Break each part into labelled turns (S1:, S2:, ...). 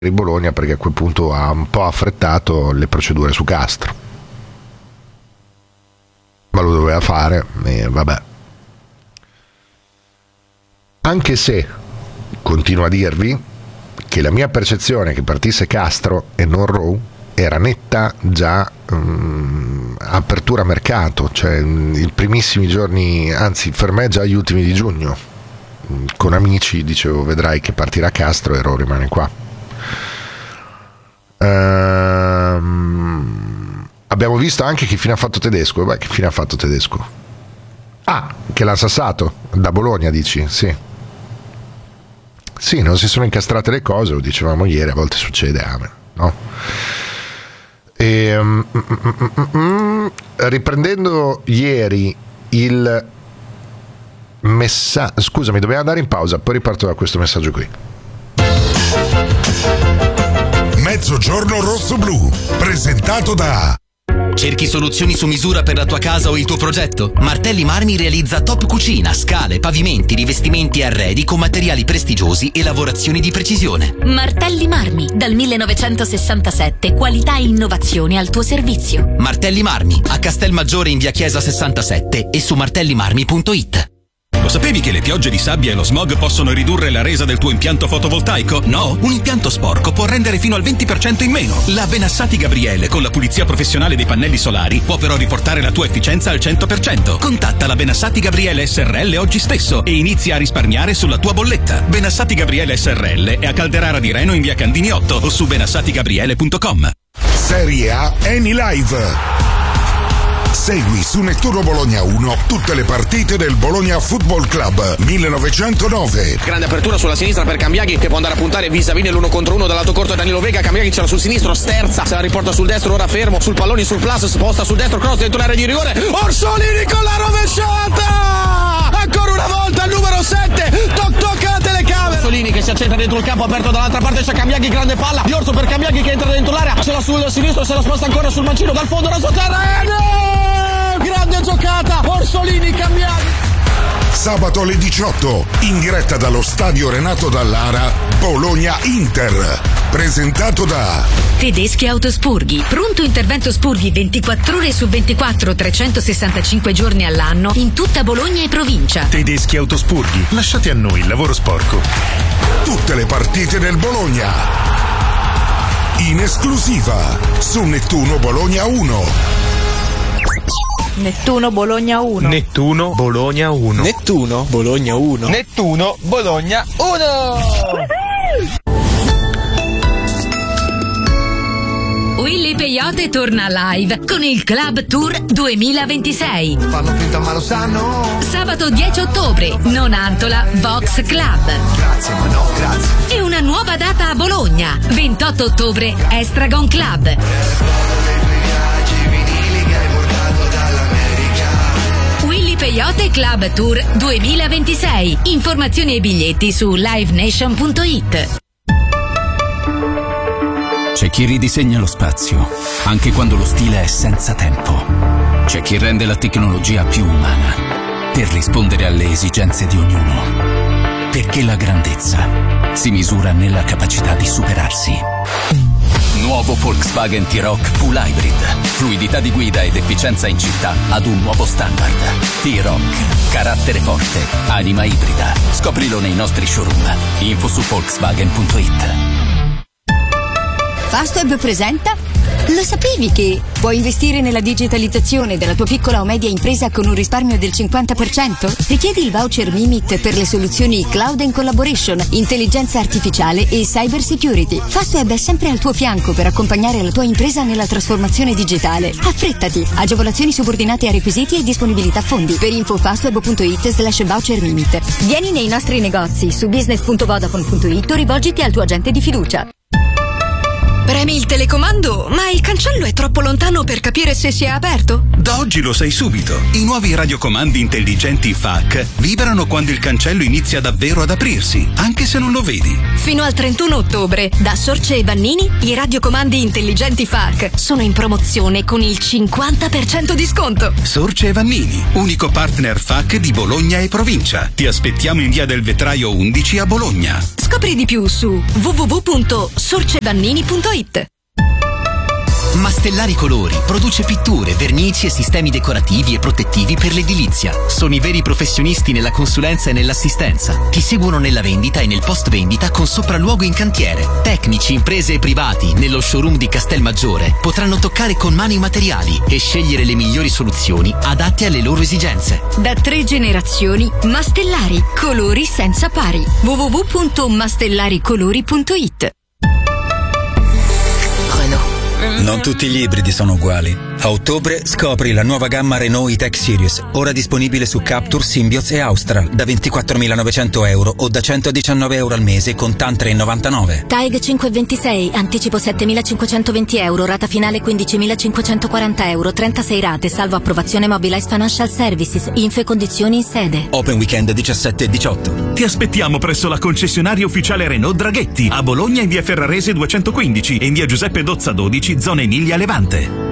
S1: di Bologna, perché a quel punto ha un po' affrettato le procedure su Castro, ma lo doveva fare e vabbè. Anche se continuo a dirvi che la mia percezione che partisse Castro e non Rowe era netta già apertura mercato, cioè i primissimi giorni, anzi per me già gli ultimi di giugno, con amici dicevo vedrai che partirà Castro e Rowe rimane qua. Abbiamo visto anche che fine ha fatto Tedesco. Beh, che fine ha fatto Tedesco? Ah, che l'ha sassato da Bologna, dici? Sì, non si sono incastrate le cose, lo dicevamo ieri, a volte succede, no? Riprendendo ieri il messaggio, scusami, dobbiamo andare in pausa, poi riparto da questo messaggio qui.
S2: Mezzogiorno rosso-blu, presentato da...
S3: Cerchi soluzioni su misura per la tua casa o il tuo progetto? Martelli Marmi realizza top cucina, scale, pavimenti, rivestimenti e arredi con materiali prestigiosi e lavorazioni di precisione.
S4: Martelli Marmi, dal 1967, qualità e innovazione al tuo servizio.
S3: Martelli Marmi, a Castelmaggiore in via Chiesa 67 e su martellimarmi.it.
S5: Lo sapevi che le piogge di sabbia e lo smog possono ridurre la resa del tuo impianto fotovoltaico? No? Un impianto sporco può rendere fino al 20% in meno. La Benassati Gabriele con la pulizia professionale dei pannelli solari può però riportare la tua efficienza al 100%. Contatta la Benassati Gabriele SRL oggi stesso e inizia a risparmiare sulla tua bolletta. Benassati Gabriele SRL è a Calderara di Reno in via Candini 8 o su benassatigabriele.com.
S2: Serie A Eni Live. Segui su Nettuno Bologna 1 tutte le partite del Bologna Football Club 1909.
S6: Grande apertura sulla sinistra per Cambiaghi che può andare a puntare vis-à-vis nell'1 contro 1 dall'alto corto Danilo Vega. Cambiaghi ce l'ha sul sinistro, sterza, se la riporta sul destro, ora fermo sul pallone sul plus, sposta sul destro, cross dentro l'area di rigore. Orsolini con la rovesciata! Ancora una volta il numero 7, tocca la telecamera. Orsolini che si accentra dentro il campo aperto dall'altra parte, c'è Cambiaghi, grande palla di Orso per Cambiaghi che entra dentro l'area, ce l'ha sul sinistro, se la sposta ancora sul mancino, dal fondo la sotterranea. Grande giocata, Orsolini, Cambiaghi.
S2: Sabato alle 18, in diretta dallo stadio Renato Dallara, Bologna-Inter. Presentato da
S4: Tedeschi Autospurghi. Pronto intervento spurghi 24 ore su 24, 365 giorni all'anno in tutta Bologna e provincia.
S7: Tedeschi Autospurghi. Lasciate a noi il lavoro sporco.
S2: Tutte le partite del Bologna. In esclusiva su Nettuno Bologna 1.
S8: Nettuno Bologna 1.
S7: Nettuno Bologna 1.
S9: Nettuno Bologna 1.
S10: Nettuno Bologna 1.
S4: Willy Peyote torna live con il Club Tour 2026.
S11: Fanno finta ma lo sanno.
S4: Sabato 10 ottobre, Nonantola Vox Club.
S11: Grazie ma no grazie.
S4: E una nuova data a Bologna, 28 ottobre, Estragon Club. Willy Peyote Club Tour 2026. Informazioni e biglietti su livenation.it.
S12: C'è chi ridisegna lo spazio, anche quando lo stile è senza tempo. C'è chi rende la tecnologia più umana, per rispondere alle esigenze di ognuno. Perché la grandezza si misura nella capacità di superarsi. Nuovo Volkswagen T-Roc Full Hybrid. Fluidità di guida ed efficienza in città ad un nuovo standard. T-Roc. Carattere forte. Anima ibrida. Scoprilo nei nostri showroom. Info su Volkswagen.it.
S13: Fastweb presenta? Lo sapevi che puoi investire nella digitalizzazione della tua piccola o media impresa con un risparmio del 50%? Richiedi il voucher Mimit per le soluzioni Cloud and Collaboration, intelligenza artificiale e cyber security. Fastweb è sempre al tuo fianco per accompagnare la tua impresa nella trasformazione digitale. Affrettati! Agevolazioni subordinate a requisiti e disponibilità fondi. Per info fastweb.it/voucher Mimit. Vieni nei nostri negozi su business.vodafone.it o rivolgiti al tuo agente di fiducia.
S14: Premi il telecomando, ma il cancello è troppo lontano per capire se si è aperto?
S5: Da oggi lo sai subito. I nuovi radiocomandi intelligenti FAC vibrano quando il cancello inizia davvero ad aprirsi, anche se non lo vedi.
S14: Fino al 31 ottobre, da Sorce e Vannini, i radiocomandi intelligenti FAC sono in promozione con il 50% di sconto.
S5: Sorce e Vannini, unico partner FAC di Bologna e provincia. Ti aspettiamo in via del Vetraio 11 a Bologna.
S14: Scopri di più su www.sorcevannini.it.
S3: Mastellari Colori produce pitture, vernici e sistemi decorativi e protettivi per l'edilizia. Sono i veri professionisti nella consulenza e nell'assistenza. Ti seguono nella vendita e nel post vendita con sopralluogo in cantiere. Tecnici, imprese e privati nello showroom di Castelmaggiore potranno toccare con mano i materiali e scegliere le migliori soluzioni adatte alle loro esigenze.
S13: Da 3 generazioni, Mastellari, colori senza pari. www.mastellaricolori.it.
S8: Non tutti gli ibridi sono uguali. A ottobre scopri la nuova gamma Renault E-Tech Series, ora disponibile su Captur, Symbioz e Austral, da 24.900 euro o da 119 euro al mese con TAN 3,99.
S9: TAG 526, anticipo 7.520 euro, rata finale 15.540 euro, 36 rate, salvo approvazione Mobilize Financial Services, info e condizioni in sede.
S8: Open weekend 17 e 18.
S5: Ti aspettiamo presso la concessionaria ufficiale Renault Draghetti, a Bologna in via Ferrarese 215 e in via Giuseppe Dozza 12, zona Emilia Levante.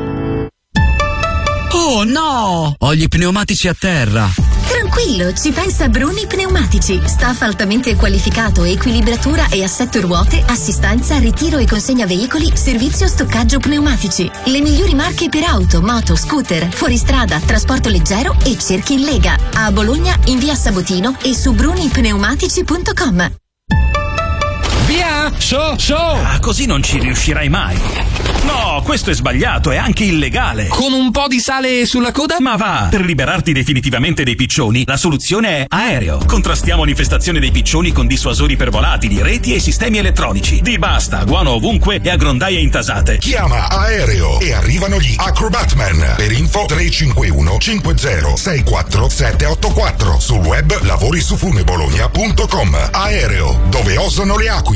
S15: Oh no! Ho gli pneumatici a terra.
S14: Tranquillo, ci pensa Bruni Pneumatici. Staff altamente qualificato, equilibratura e assetto ruote, assistenza, ritiro e consegna veicoli, servizio stoccaggio pneumatici. Le migliori marche per auto, moto, scooter, fuoristrada, trasporto leggero e cerchi in lega. A Bologna in via Sabotino e su brunipneumatici.com.
S5: Via! Così non ci riuscirai mai. No, questo è sbagliato, è anche illegale.
S15: Con un po' di sale sulla coda?
S5: Ma va! Per liberarti definitivamente dei piccioni, la soluzione è Aereo. Contrastiamo l'infestazione dei piccioni con dissuasori per volatili, reti e sistemi elettronici. Di basta, guano ovunque e a grondaie intasate.
S2: Chiama Aereo e arrivano gli Acrobatman. Per info 351 50 64 784. Sul web lavorisufunebologna.com. Aereo, dove osano le aquile.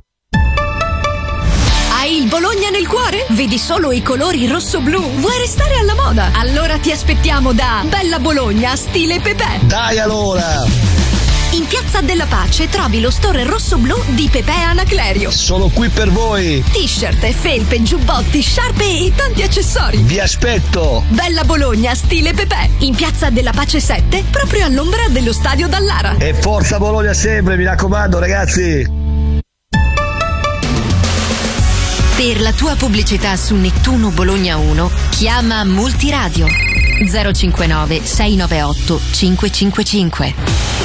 S14: Hai il Bologna nel cuore? Vedi solo i colori rosso-blu? Vuoi restare alla moda? Allora ti aspettiamo da Bella Bologna stile Pepe.
S16: Dai allora!
S14: In Piazza della Pace trovi lo store rosso-blu di Pepe Anaclerio.
S16: Sono qui per voi!
S14: T-shirt, felpe, giubbotti, sciarpe e tanti accessori.
S16: Vi aspetto!
S14: Bella Bologna stile Pepe. In Piazza della Pace 7, proprio all'ombra dello stadio Dallara.
S16: E forza Bologna sempre, mi raccomando ragazzi!
S4: Per la tua pubblicità su Nettuno Bologna 1, chiama Multiradio 059 698 555.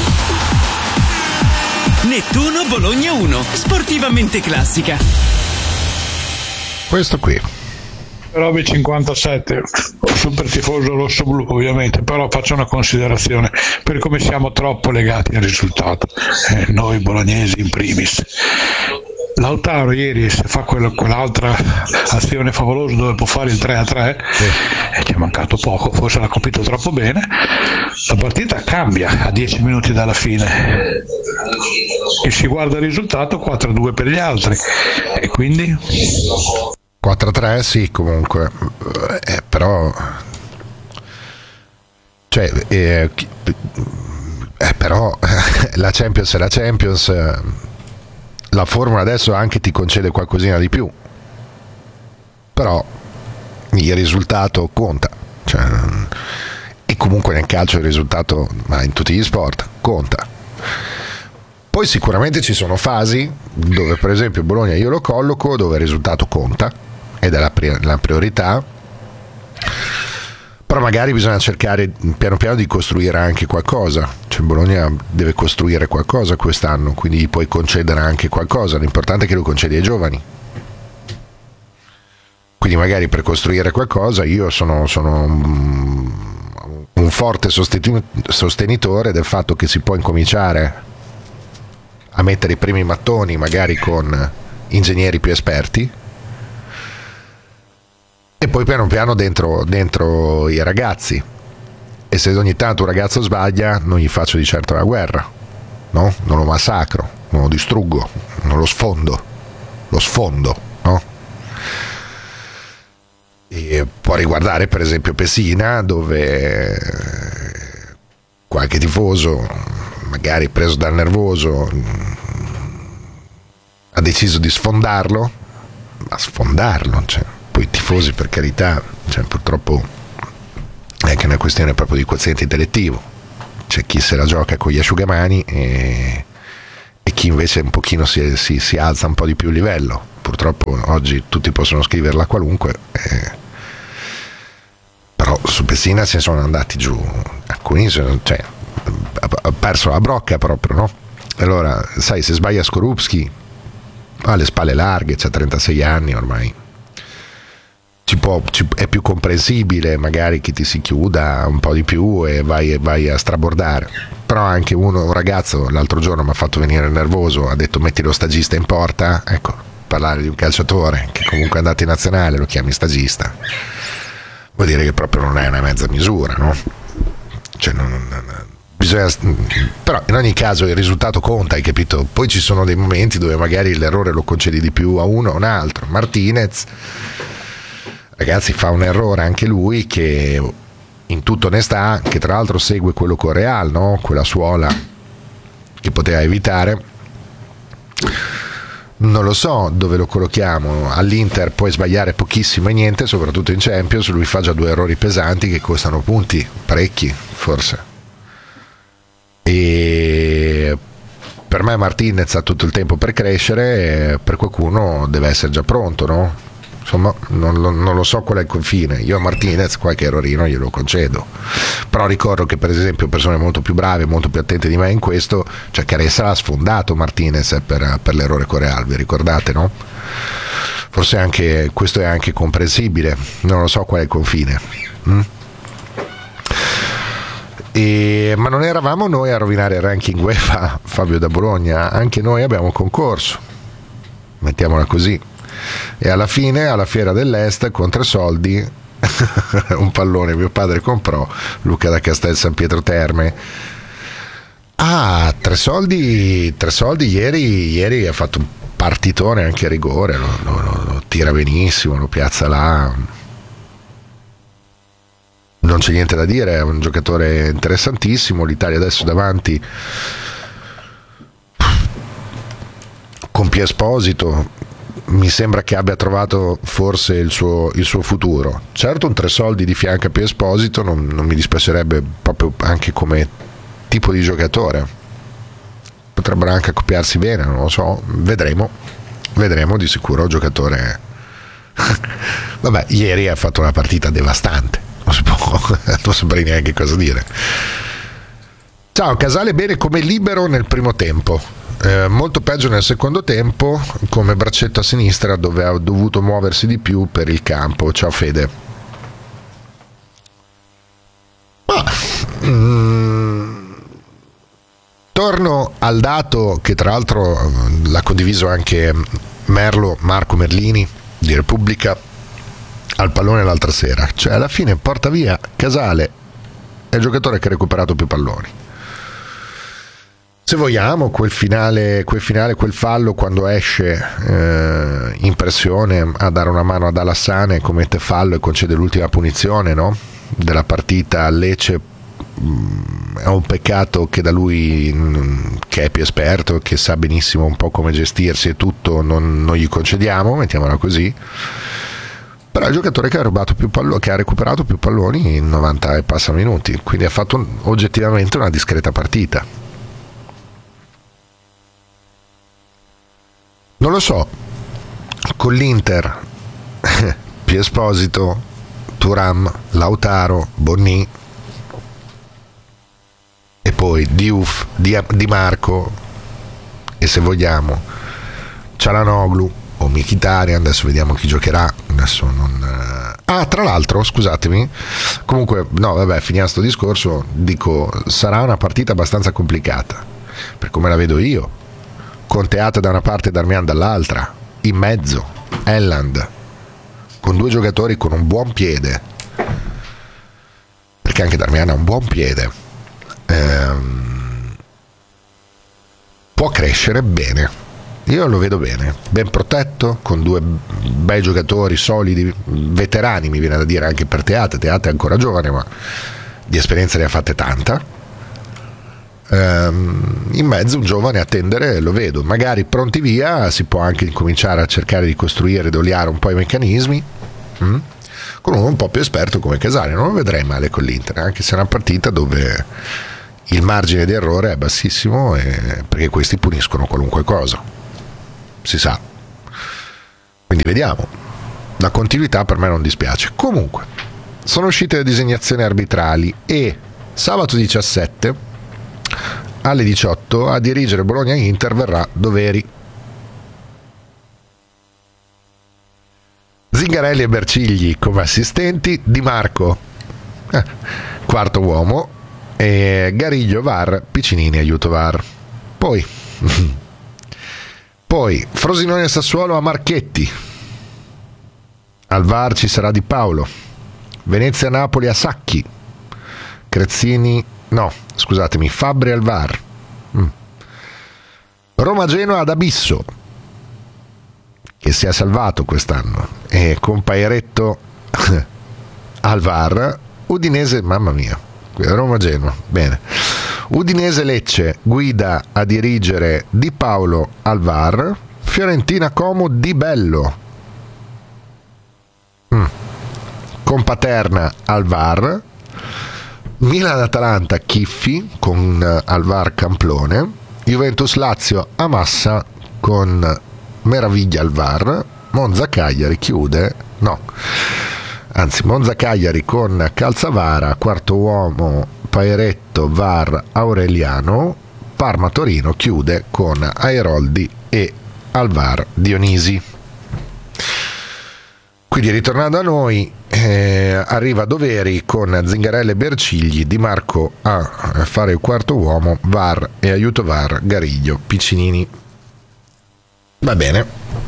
S15: Nettuno Bologna 1, sportivamente classica.
S1: Questo qui.
S17: Roby 57, super tifoso rosso-blu ovviamente, però faccio una considerazione per come siamo troppo legati al risultato, noi bolognesi in primis. Lautaro ieri, se fa quell'altra azione favolosa dove può fare il 3-3, e ci è mancato poco, forse l'ha colpito troppo bene, la partita cambia a 10 minuti dalla fine e si guarda il risultato 4-2 per gli altri, e quindi
S1: 4-3 sì, comunque, però però la Champions è la Champions. La formula adesso anche ti concede qualcosina di più, però il risultato conta, e comunque nel calcio il risultato, ma in tutti gli sport, conta. Poi sicuramente ci sono fasi dove, per esempio, Bologna io lo colloco dove il risultato conta ed è la priorità, però magari bisogna cercare piano piano di costruire anche qualcosa. Bologna deve costruire qualcosa quest'anno, quindi gli puoi concedere anche qualcosa, l'importante è che lo concedi ai giovani, quindi magari per costruire qualcosa io sono un forte sostenitore del fatto che si può incominciare a mettere i primi mattoni magari con ingegneri più esperti e poi piano piano dentro i ragazzi. E se ogni tanto un ragazzo sbaglia non gli faccio di certo la guerra, no? Non lo massacro, non lo distruggo, non lo sfondo, no? E può riguardare per esempio Pessina, dove qualche tifoso magari preso dal nervoso ha deciso di sfondarlo, poi i tifosi, per carità, purtroppo è anche una questione proprio di quoziente intellettivo, c'è chi se la gioca con gli asciugamani e e chi invece un pochino si alza un po' di più il livello. Purtroppo oggi tutti possono scriverla qualunque, però su Pessina se sono andati giù alcuni, cioè ha perso la brocca proprio, no? Allora sai, se sbaglia Skorupski ha le spalle larghe, c'ha 36 anni ormai, è più comprensibile magari che ti si chiuda un po' di più e vai a strabordare. Però anche un ragazzo l'altro giorno mi ha fatto venire nervoso, ha detto metti lo stagista in porta. Ecco, parlare di un calciatore che comunque è andato in nazionale lo chiami stagista, vuol dire che proprio non è una mezza misura, no? Cioè bisogna, però in ogni caso il risultato conta, hai capito? Poi ci sono dei momenti dove magari l'errore lo concedi di più a uno o a un altro. Martinez, ragazzi, fa un errore anche lui, che in tutta onestà, che tra l'altro segue quello con Real, no? Quella suola che poteva evitare. Non lo so dove lo collochiamo. All'Inter puoi sbagliare pochissimo e niente, soprattutto in Champions. Lui fa già 2 errori pesanti che costano punti, parecchi forse. E per me Martinez ha tutto il tempo per crescere, e per qualcuno deve essere già pronto, no? Insomma, non lo so qual è il confine. Io a Martinez qualche errorino glielo concedo, però ricordo che per esempio persone molto più brave, molto più attente di me in questo, cioè Caressa l'ha sfondato Martinez per l'errore con Real, vi ricordate, no? Forse anche questo è anche comprensibile, non lo so qual è il confine. Ma non eravamo noi a rovinare il ranking UEFA, Fabio da Bologna, anche noi abbiamo concorso, mettiamola così. E alla fine, alla Fiera dell'Est, con 3 soldi un pallone mio padre comprò, Luca da Castel San Pietro Terme. 3 soldi ieri ha fatto un partitone anche a rigore, lo tira benissimo, lo piazza là, non c'è niente da dire, è un giocatore interessantissimo. L'Italia adesso davanti con Pie Esposito mi sembra che abbia trovato forse il suo futuro. Certo, un 3 soldi di fianco a Pie Esposito non mi dispiacerebbe, proprio anche come tipo di giocatore. Potrebbero anche accoppiarsi bene, non lo so, vedremo di sicuro. Giocatore vabbè, ieri ha fatto una partita devastante, non saprei neanche cosa dire. Ciao, Casale bene come libero nel primo tempo, molto peggio nel secondo tempo come braccetto a sinistra, dove ha dovuto muoversi di più per il campo. Ciao Fede. Torno al dato che tra l'altro l'ha condiviso anche Marco Merlini di Repubblica al pallone l'altra sera, cioè alla fine porta via Casale, è il giocatore che ha recuperato più palloni. Se vogliamo, quel fallo quando esce in pressione a dare una mano ad Alassane, commette fallo e concede l'ultima punizione, no? Della partita a Lecce. È un peccato che da lui, che è più esperto, che sa benissimo un po' come gestirsi e tutto, non gli concediamo, mettiamola così. Però è il giocatore che ha recuperato più palloni in 90 e passa minuti, quindi ha fatto oggettivamente una discreta partita. Non lo so, con l'Inter Pie Esposito, Thuram, Lautaro, Bonni e poi Diouf, Di Marco e se vogliamo Çalhanoğlu o Mkhitaryan, adesso vediamo chi giocherà. Adesso non... tra l'altro, scusatemi, comunque no, vabbè, finiamo sto discorso, dico, sarà una partita abbastanza complicata per come la vedo io, con Teat da una parte e Darmian dall'altra, in mezzo Elland, con 2 giocatori con un buon piede, perché anche Darmian ha un buon piede, può crescere bene, io lo vedo bene, ben protetto, con 2 bei giocatori solidi, veterani mi viene da dire anche per Teat è ancora giovane ma di esperienza ne ha fatte tanta. In mezzo un giovane a tendere, lo vedo, magari pronti via si può anche incominciare a cercare di costruire ed oliare un po' i meccanismi con uno un po' più esperto come Casale. Non lo vedrei male con l'Inter, anche se è una partita dove il margine di errore è bassissimo, perché questi puniscono qualunque cosa, si sa. Quindi vediamo, la continuità per me non dispiace. Comunque sono uscite le designazioni arbitrali e sabato 17 alle 18 a dirigere Bologna-Inter verrà Doveri. Zingarelli e Bercigli come assistenti, Di Marco quarto uomo e Gariglio VAR, Piccinini aiuto VAR. Poi Frosinone e Sassuolo a Marchetti, al VAR ci sarà Di Paolo. Venezia-Napoli a Sacchi, Fabbri al VAR. Roma-Genoa ad Abisso, che si è salvato quest'anno, e con Pairetto al VAR. Udinese, mamma mia, Roma-Genoa, bene. Udinese-Lecce, guida a dirigere Di Paolo al VAR. Fiorentina-Como, Di Bello, con Paterna al VAR. Milan-Atalanta, Chiffi con al VAR Camplone. Juventus-Lazio a Massa con Meraviglia al VAR. Monza-Cagliari Monza-Cagliari con Calzavara, quarto uomo Pairetto, VAR Aureliano. Parma-Torino chiude con Airoldi e al VAR Dionisi. Quindi ritornando a noi, arriva Doveri con Zingarelli e Bercigli, Di Marco a fare il quarto uomo, VAR e aiuto VAR Gariglio, Piccinini. Va bene,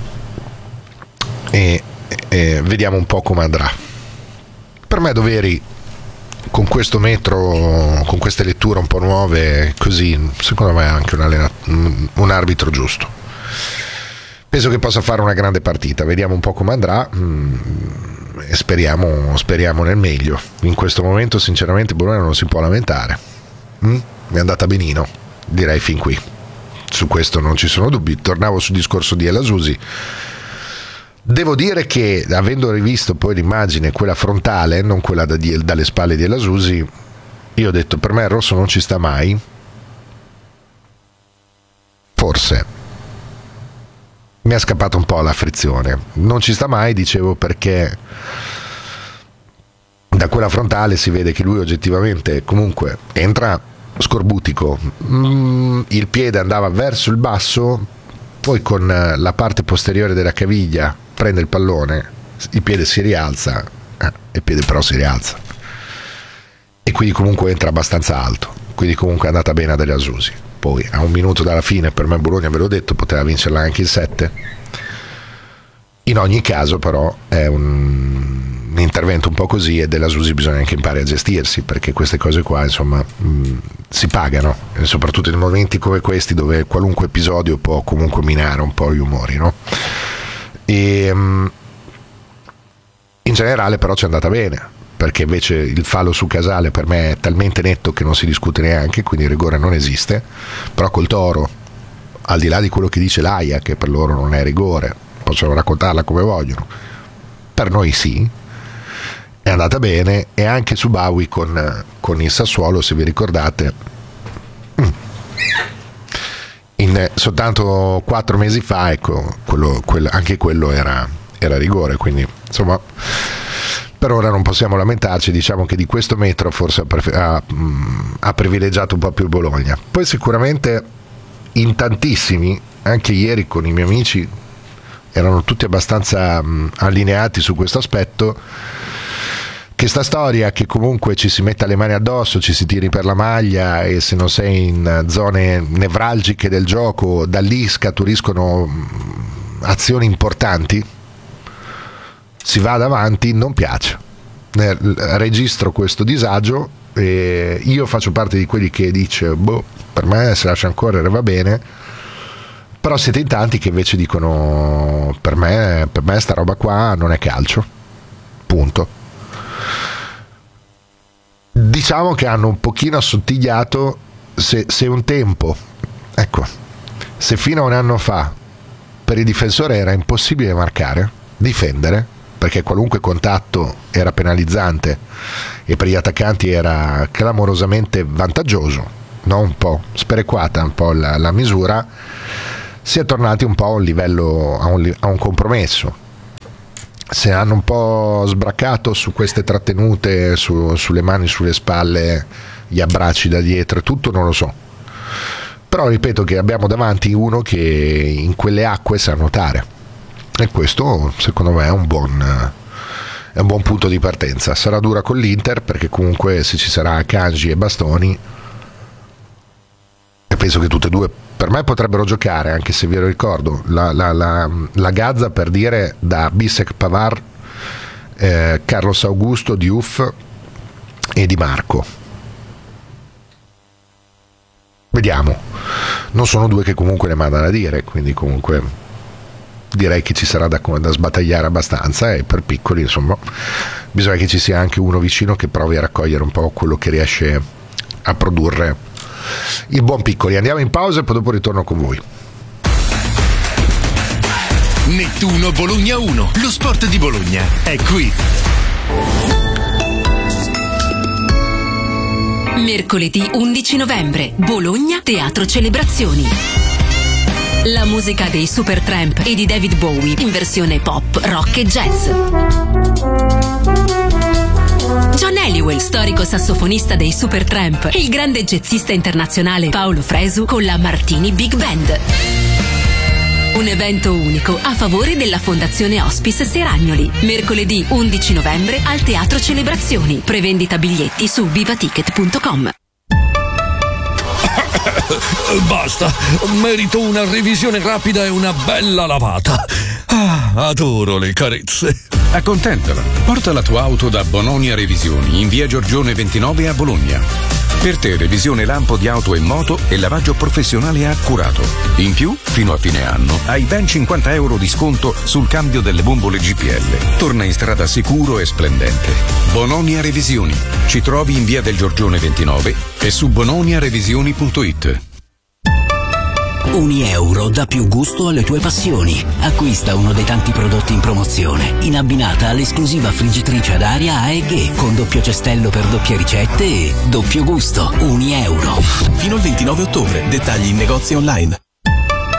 S1: e vediamo un po' come andrà. Per me Doveri, con questo metro, con queste letture un po' nuove, così, secondo me è anche un arbitro giusto. Penso che possa fare una grande partita, vediamo un po' come andrà e speriamo nel meglio. In questo momento sinceramente Bologna non si può lamentare, mi è andata benino, direi fin qui, su questo non ci sono dubbi. Tornavo sul discorso di El Azusi, devo dire che avendo rivisto poi l'immagine, quella frontale, non quella dalle spalle di El Azusi, io ho detto per me il rosso non ci sta mai, forse mi è scappata un po' la frizione. Non ci sta mai, dicevo, perché da quella frontale si vede che lui oggettivamente comunque entra scorbutico, il piede andava verso il basso, poi con la parte posteriore della caviglia prende il pallone, il piede si rialza, il piede però si rialza e quindi comunque entra abbastanza alto, quindi comunque è andata bene ad El Azusi. Poi a un minuto dalla fine per me Bologna, ve l'ho detto, poteva vincerla anche il 7. In ogni caso però è un intervento un po' così, e della Azusi bisogna anche imparare a gestirsi, perché queste cose qua insomma si pagano, e soprattutto in momenti come questi dove qualunque episodio può comunque minare un po' gli umori, no? E in generale però ci è andata bene, perché invece il fallo su Casale per me è talmente netto che non si discute neanche, quindi il rigore non esiste. Però col Toro, al di là di quello che dice l'AIA, che per loro non è rigore, possono raccontarla come vogliono, per noi sì, è andata bene. E anche su Bawi con il Sassuolo, se vi ricordate, soltanto 4 mesi fa, ecco, anche quello era rigore, quindi insomma per ora non possiamo lamentarci. Diciamo che di questo metro forse ha privilegiato un po' più il Bologna. Poi sicuramente in tantissimi, anche ieri con i miei amici, erano tutti abbastanza allineati su questo aspetto, che sta storia che comunque ci si metta le mani addosso, ci si tiri per la maglia, e se non sei in zone nevralgiche del gioco, da lì scaturiscono azioni importanti, si va davanti, non piace. Registro questo disagio, e io faccio parte di quelli che dice per me se lasciano correre va bene, però siete in tanti che invece dicono per me sta roba qua non è calcio, punto. Diciamo che hanno un pochino assottigliato, se un tempo, ecco, se fino a un anno fa per il difensore era impossibile marcare, difendere, perché qualunque contatto era penalizzante e per gli attaccanti era clamorosamente vantaggioso, no? Un po' sperequata un po' la misura, si è tornati un po' a un livello, a un compromesso. Se hanno un po' sbraccato su queste trattenute, sulle mani, sulle spalle, gli abbracci da dietro e tutto, non lo so. Però ripeto che abbiamo davanti uno che in quelle acque sa nuotare, e questo secondo me è un buon punto di partenza. Sarà dura con l'Inter, perché comunque se ci sarà Akanji e Bastoni, e penso che tutte e due per me potrebbero giocare, anche se vi ricordo la Gazza, per dire, da Bisek, Pavard, Carlos Augusto, Diouf e Di Marco. Vediamo, non sono due che comunque ne mandano a dire, quindi comunque direi che ci sarà da sbatagliare abbastanza, e per piccoli insomma bisogna che ci sia anche uno vicino che provi a raccogliere un po' quello che riesce a produrre il buon Piccoli. Andiamo in pausa e poi dopo ritorno con voi.
S18: Nettuno Bologna 1, lo sport di Bologna è qui.
S4: Mercoledì 11 novembre, Bologna Teatro Celebrazioni. La musica dei Supertramp e di David Bowie in versione pop, rock e jazz. John Halliwell, storico sassofonista dei Supertramp, e il grande jazzista internazionale Paolo Fresu con la Martini Big Band. Un evento unico a favore della Fondazione Hospice Seragnoli. Mercoledì 11 novembre al Teatro Celebrazioni. Prevendita biglietti su vivaticket.com.
S19: Basta, merito una revisione rapida e una bella lavata. Adoro le carezze.
S12: Accontentala. Porta la tua auto da Bononia Revisioni in via Giorgione 29 a Bologna. Per te revisione lampo di auto e moto e lavaggio professionale accurato. In più, fino a fine anno, hai ben 50 euro di sconto sul cambio delle bombole GPL. Torna in strada sicuro e splendente. Bononia Revisioni. Ci trovi in via del Giorgione 29 e su bononiarevisioni.it.
S3: €1 dà più gusto alle tue passioni. Acquista uno dei tanti prodotti in promozione, in abbinata all'esclusiva friggitrice ad aria AEG con doppio cestello per doppie ricette e doppio gusto. €1.
S18: Fino al 29 ottobre. Dettagli in negozi online.